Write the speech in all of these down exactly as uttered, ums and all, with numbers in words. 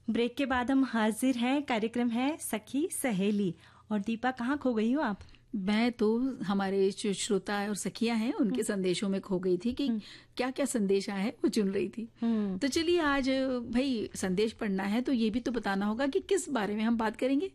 Break के बाद हम हाजिर हैं। कार्यक्रम है सखी सहेली। और दीपा, कहाँ खो गई हो आप? मैं तो हमारे जो श्रोता और सखियां हैं उनके संदेशों में खो गई थी कि क्या क्या संदेश आए हैं वो चुन रही थी। तो चलिए, आज भाई संदेश पढ़ना है तो ये भी तो बताना होगा कि किस बारे में हम बात करेंगे।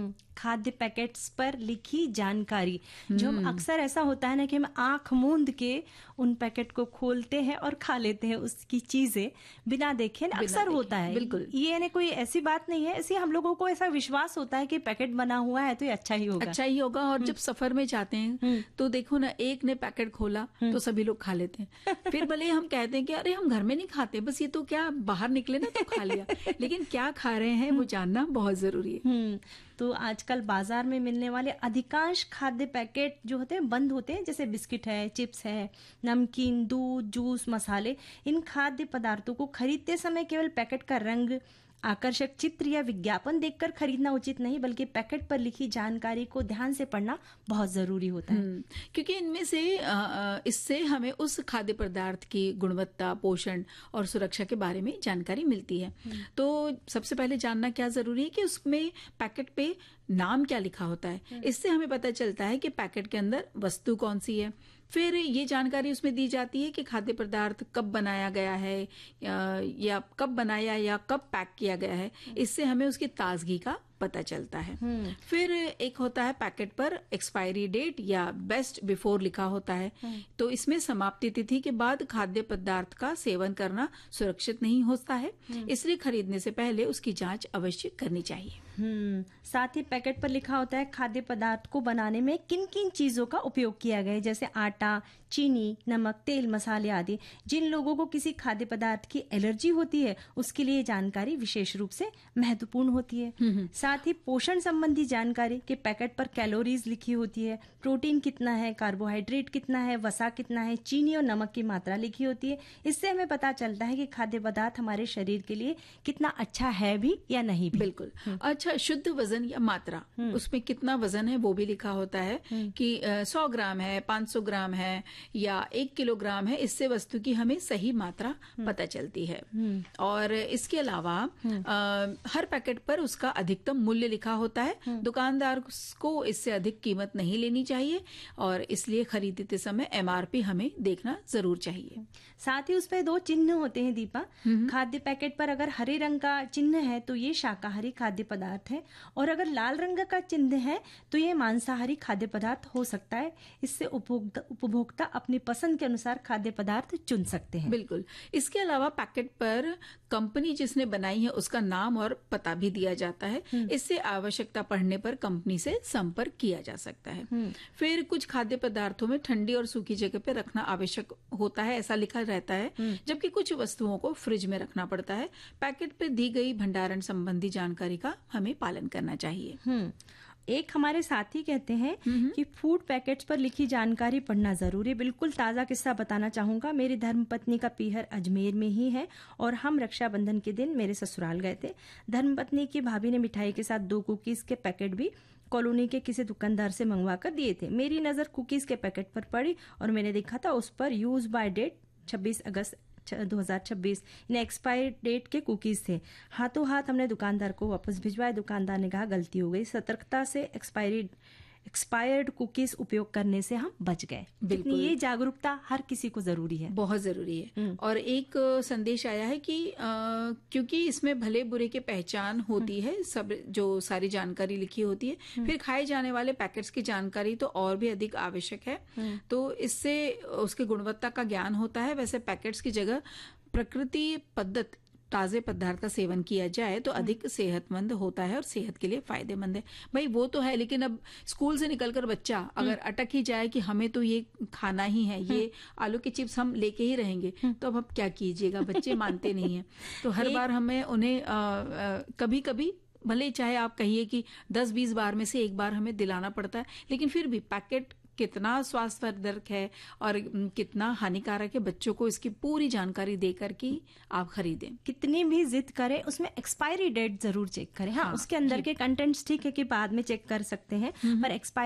खाद्य पैकेट्स पर लिखी जानकारी। जो हम अक्सर ऐसा होता है ना कि हम आंख मूंद के उन पैकेट को खोलते हैं और खा लेते हैं उसकी चीजें बिना देखे। अक्सर होता है, बिल्कुल। ये ना कोई ऐसी बात नहीं है, ऐसे हम लोगों को ऐसा विश्वास होता है कि पैकेट बना हुआ है तो ये अच्छा ही होगा, अच्छा ही होगा। और जब सफर में जाते हैं तो देखो ना, एक ने पैकेट खोला तो सभी लोग खा लेते हैं। फिर भले हम कहते हैं कि अरे हम घर में नहीं खाते, बस ये तो क्या बाहर निकले ना तो खा लिया, लेकिन क्या खा रहे हैं वो जानना बहुत जरूरी है। तो आजकल बाजार में मिलने वाले अधिकांश खाद्य पैकेट जो होते हैं बंद होते हैं, जैसे बिस्किट है, चिप्स है, नमकीन, दूध, जूस, मसाले। इन खाद्य पदार्थों को खरीदते समय केवल पैकेट का रंग, आकर्षक चित्र या विज्ञापन देखकर खरीदना उचित नहीं, बल्कि पैकेट पर लिखी जानकारी को ध्यान से पढ़ना बहुत जरूरी होता है। क्योंकि इनमें से इससे हमें उस खाद्य पदार्थ की गुणवत्ता, पोषण और सुरक्षा के बारे में जानकारी मिलती है। तो सबसे पहले जानना क्या जरूरी है कि उसमें पैकेट पे नाम क्या लिखा होता है। इससे हमें पता चलता है कि पैकेट के अंदर वस्तु कौन सी है। फिर ये जानकारी उसमें दी जाती है कि खाद्य पदार्थ कब बनाया गया है या, या कब बनाया या कब पैक किया गया है। इससे हमें उसकी ताजगी का पता चलता है। फिर एक होता है पैकेट पर एक्सपायरी डेट या बेस्ट बिफोर लिखा होता है। तो इसमें समाप्ति तिथि के बाद खाद्य पदार्थ का सेवन करना सुरक्षित नहीं होता है, इसलिए खरीदने से पहले उसकी जांच अवश्य करनी चाहिए। साथ ही पैकेट पर लिखा होता है खाद्य पदार्थ को बनाने में किन किन चीजों का उपयोग किया गया है, जैसे आटा, चीनी, नमक, तेल, मसाले आदि। जिन लोगों को किसी खाद्य पदार्थ की एलर्जी होती है उसके लिए जानकारी विशेष रूप से महत्वपूर्ण होती है। साथ ही पोषण संबंधी जानकारी के पैकेट पर कैलोरीज लिखी होती है, प्रोटीन कितना है, कार्बोहाइड्रेट कितना है, वसा कितना है, चीनी और नमक की मात्रा लिखी होती है। इससे हमें पता चलता है कि खाद्य पदार्थ हमारे शरीर के लिए कितना अच्छा है भी या नहीं भी। बिल्कुल। अच्छा, शुद्ध वजन या मात्रा, उसमें कितना वजन है वो भी लिखा होता है कि सौ ग्राम है, पांच सौ ग्राम है या एक किलोग्राम है। इससे वस्तु की हमें सही मात्रा पता चलती है। और इसके अलावा हर पैकेट पर उसका अधिकतम मूल्य लिखा होता है। दुकानदार को इससे अधिक कीमत नहीं लेनी चाहिए और इसलिए खरीदते समय एमआरपी हमें देखना जरूर चाहिए। साथ ही उस पर दो चिन्ह होते हैं दीपा। खाद्य पैकेट पर अगर हरे रंग का चिन्ह है तो ये शाकाहारी खाद्य पदार्थ है, और अगर लाल रंग का चिन्ह है तो ये मांसाहारी खाद्य पदार्थ हो सकता है। इससे उपभोक्ता अपनी पसंद के अनुसार खाद्य पदार्थ चुन सकते हैं। बिल्कुल। इसके अलावा पैकेट पर कंपनी जिसने बनाई है उसका नाम और पता भी दिया जाता है। इससे आवश्यकता पड़ने पर कंपनी से संपर्क किया जा सकता है। फिर कुछ खाद्य पदार्थों में ठंडी और सूखी जगह पर रखना आवश्यक होता है, ऐसा लिखा रहता है, जबकि कुछ वस्तुओं को फ्रिज में रखना पड़ता है। पैकेट पर दी गई भंडारण संबंधी जानकारी का हमें पालन करना चाहिए। एक हमारे साथी कहते हैं कि फूड पैकेट्स पर लिखी जानकारी पढ़ना जरूरी। बिल्कुल ताजा किस्सा बताना चाहूंगा। मेरी धर्मपत्नी का पीहर अजमेर में ही है और हम रक्षाबंधन के दिन मेरे ससुराल गए थे। धर्मपत्नी की भाभी ने मिठाई के साथ दो कुकीज के पैकेट भी कॉलोनी के किसी दुकानदार से मंगवा कर दिए थे। मेरी नजर कुकीज के पैकेट पर पड़ी और मैंने देखा था उस पर यूज बाय डेट छब्बीस अगस्त दो हज़ार छब्बीस इन एक्सपायरी डेट के कुकीज थे। हाथों हाथ हमने दुकानदार को वापस भिजवाया। दुकानदार ने कहा गलती हो गई। सतर्कता से एक्सपायरी एक्सपायर्ड कुकीज उपयोग करने से हम बच गए। बिल्कुल, ये जागरूकता हर किसी को जरूरी है, बहुत जरूरी है। और एक संदेश आया है कि आ, क्योंकि इसमें भले बुरे की पहचान होती है, सब जो सारी जानकारी लिखी होती है, फिर खाए जाने वाले पैकेट्स की जानकारी तो और भी अधिक आवश्यक है। तो इससे उसकी गुणवत्ता का ज्ञान होता है। वैसे पैकेट्स की जगह प्रकृति पद्धत ताजे पदार्थ का सेवन किया जाए तो अधिक सेहतमंद होता है और सेहत के लिए फायदेमंद है। भाई वो तो है, लेकिन अब स्कूल से निकलकर बच्चा अगर अटक ही जाए कि हमें तो ये खाना ही है, ये आलू के चिप्स हम लेके ही रहेंगे, तो अब आप क्या कीजिएगा। बच्चे मानते नहीं है। तो हर बार हमें उन्हें आ, आ, कभी कभी भले चाहे आप कहिए कि दस बीस बार में से एक बार हमें दिलाना पड़ता है, लेकिन फिर भी पैकेट कितना स्वास्थ्यवर्धक है और कितना हानिकारक है, बच्चों को इसकी पूरी जानकारी देकर के आप खरीदें। कितनी भी जिद करें उसमें एक्सपायरी डेट जरूर चेक करें। हाँ, हाँ उसके अंदर के कंटेंट्स ठीक है कि बाद में चेक कर सकते हैं, पर एक्सपायरी